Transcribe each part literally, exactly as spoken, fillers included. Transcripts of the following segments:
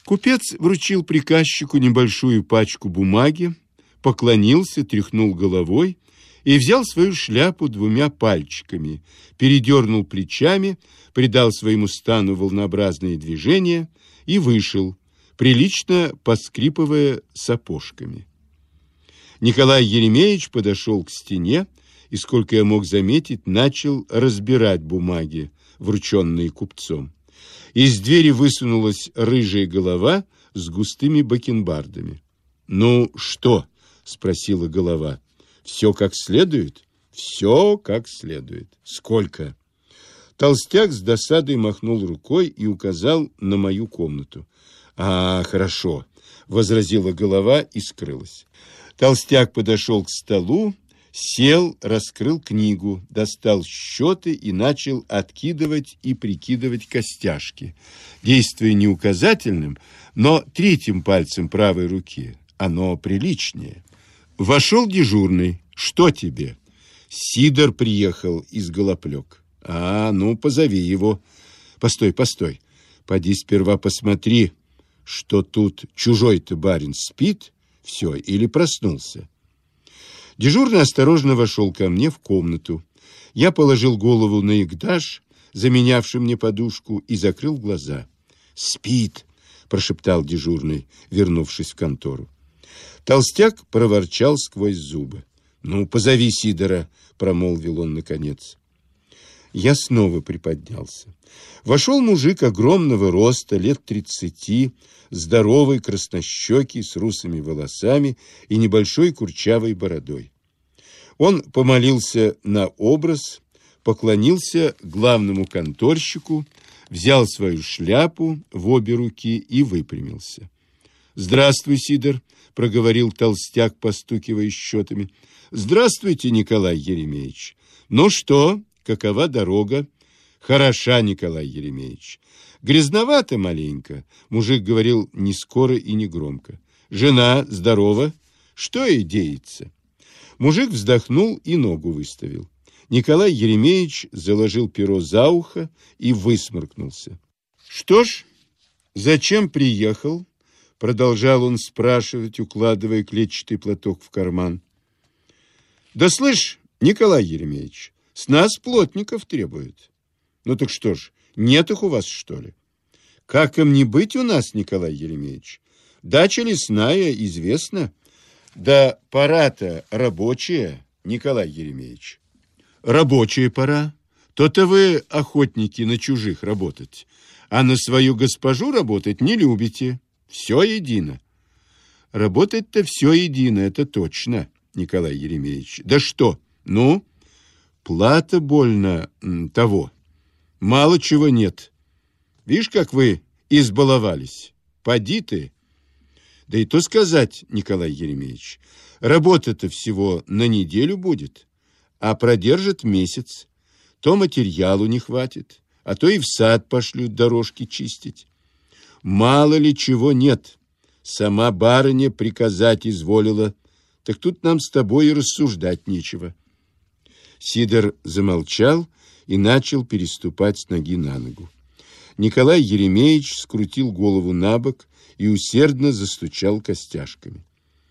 Купец вручил приказчику небольшую пачку бумаги, поклонился, тряхнул головой и взял свою шляпу двумя пальчиками, передернул плечами, придал своему стану волнообразные движения и вышел, прилично поскрипывая сапожками. Николай Еремеевич подошел к стене и, сколько я мог заметить, начал разбирать бумаги, врученные купцом. Из двери высунулась рыжая голова с густыми бакенбардами. «Ну что?» — спросила голова. «Все как следует?» «Все как следует». «Сколько?» Толстяк с досадой махнул рукой и указал на мою комнату. «А, хорошо», — возразила голова и скрылась. Толстяк подошел к столу, сел, раскрыл книгу, достал счеты и начал откидывать и прикидывать костяшки, действуя не указательным, но третьим пальцем правой руки. Оно приличнее. Вошел дежурный. «Что тебе?» «Сидор приехал из Голоплек». «А, ну, позови его». «Постой, постой. Поди сперва посмотри, что тут чужой-то барин спит, все, или проснулся». Дежурный осторожно вошел ко мне в комнату. Я положил голову на ягдаш, заменявший мне подушку, и закрыл глаза. «Спит», — прошептал дежурный, вернувшись в контору. Толстяк проворчал сквозь зубы. «Ну, позови Сидора», — промолвил он наконец. Я снова приподнялся. Вошел мужик огромного роста, лет тридцати, здоровый, краснощекий, с русыми волосами и небольшой курчавой бородой. Он помолился на образ, поклонился главному конторщику, взял свою шляпу в обе руки и выпрямился. «Здравствуй, Сидор», — проговорил толстяк, постукивая счетами. «Здравствуйте, Николай Еремеевич. Ну что, какова дорога?» «Хороша, Николай Еремеевич. Грязновато маленько», — мужик говорил не скоро и не громко. «Жена здорова? Что ей деется?» Мужик вздохнул и ногу выставил. Николай Еремеевич заложил перо за ухо и высморкнулся. «Что ж, зачем приехал?» — продолжал он спрашивать, укладывая клетчатый платок в карман. «Да слышь, Николай Еремеевич, с нас плотников требуют». «Ну так что ж, нет их у вас, что ли?» «Как им не быть у нас, Николай Еремеевич? Дача лесная, известно. Да пора-то рабочая, Николай Еремеевич». «Рабочая пора. То-то вы охотники на чужих работать, а на свою госпожу работать не любите. Все едино». «Работать-то все едино, это точно, Николай Еремеевич. Да что? Ну, плата больно того. Мало чего нет. Видишь, как вы избаловались. Поди ты». «Да и то сказать, Николай Еремеевич, работа-то всего на неделю будет, а продержит месяц. То материалу не хватит, а то и в сад пошлют дорожки чистить. Мало ли чего нет. Сама барыня приказать изволила, так тут нам с тобой и рассуждать нечего». Сидор замолчал и начал переступать с ноги на ногу. Николай Еремеевич скрутил голову на бок и усердно застучал костяшками.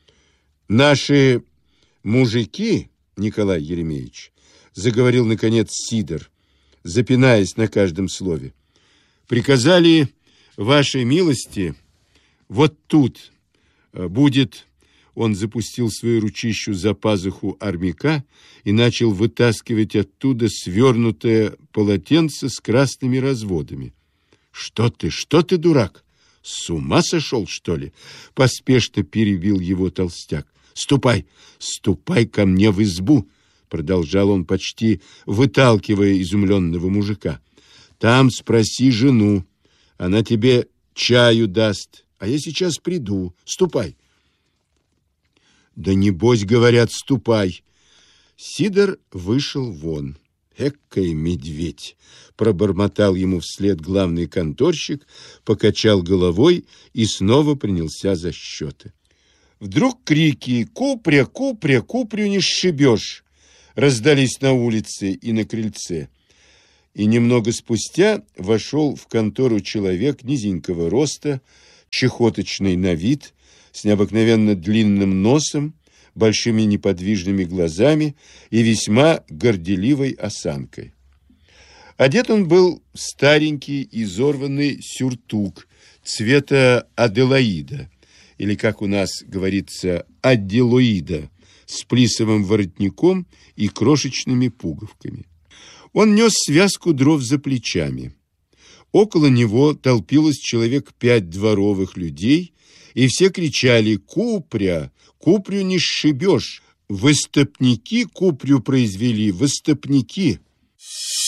«Наши мужики, Николай Еремеевич, — заговорил, наконец, Сидор, запинаясь на каждом слове, — приказали вашей милости, вот тут будет...» Он запустил свою ручищу за пазуху армяка и начал вытаскивать оттуда свернутое полотенце с красными разводами. «Что ты, что ты, дурак? С ума сошел, что ли?» — поспешно перебил его толстяк. «Ступай, ступай ко мне в избу», — продолжал он, почти выталкивая изумленного мужика. «Там спроси жену, она тебе чаю даст, а я сейчас приду. Ступай». «Да небось, говорят, ступай». Сидор вышел вон. «Эккой медведь!» — пробормотал ему вслед главный конторщик, покачал головой и снова принялся за счеты. Вдруг крики «Купря, Купря, Купрю не сшибешь!» раздались на улице и на крыльце. И немного спустя вошел в контору человек низенького роста, чехоточный на вид, с необыкновенно длинным носом, большими неподвижными глазами и весьма горделивой осанкой. Одет он был в старенький изорванный сюртук цвета аделаида, или, как у нас говорится, аделоида, с плисовым воротником и крошечными пуговками. Он нес связку дров за плечами. Около него толпилось человек пять дворовых людей, и все кричали: «Купря! Купрю не сшибешь! Выстопники Купрю произвели! Выстопники!»